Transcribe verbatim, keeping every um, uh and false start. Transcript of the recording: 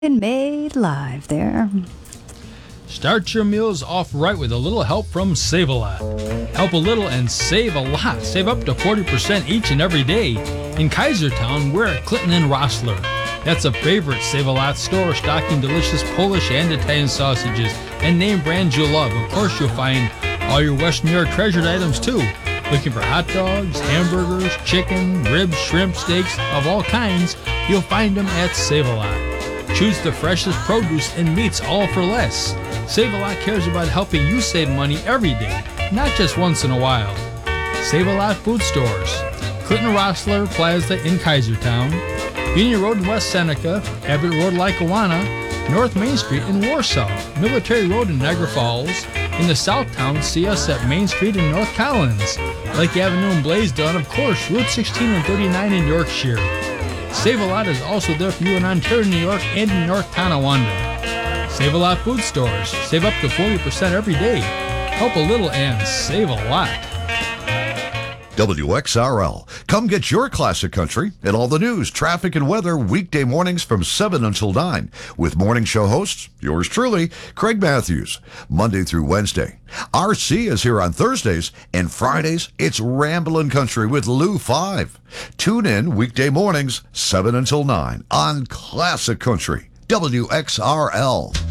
Made live there. Start your meals off right with a little help from Save-A-Lot. Help a little and save a lot. Save up to forty percent each and every day. In Kaisertown, we're at Clinton and Rossler. That's a favorite Save-A-Lot store, stocking delicious Polish and Italian sausages and name brands you'll love. Of course, you'll find all your West New York treasured items too. Looking for hot dogs, hamburgers, chicken, ribs, shrimp, steaks of all kinds, you'll find them at Save-A-Lot. Choose the freshest produce and meats, all for less. Save-A-Lot cares about helping you save money every day, not just once in a while. Save-A-Lot food stores: Clinton Rossler Plaza in Kaisertown, Union Road in West Seneca, Abbott Road, Lackawanna, North Main Street in Warsaw, Military Road in Niagara Falls. In the Southtown, see us at Main Street in North Collins, Lake Avenue in Blaisdell, and of course, Route sixteen and thirty-nine in Yorkshire. Save-A-Lot is also there for you in Ontario, New York, and in North Tonawanda. Save-A-Lot food stores. Save up to forty percent every day. Help a little and save a lot. W X R L. Come get your classic country and all the news, traffic, and weather weekday mornings from seven until nine with morning show hosts, yours truly, Craig Matthews, Monday through Wednesday. R C is here on Thursdays, and Fridays, it's Ramblin' Country with Lou five. Tune in weekday mornings, seven until nine on Classic Country, W X R L.